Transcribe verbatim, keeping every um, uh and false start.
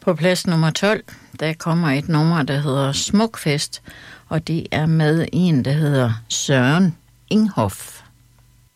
På plads nummer tolv, der kommer et nummer, der hedder Smukfest, og det er med en, der hedder Søren Inghoff.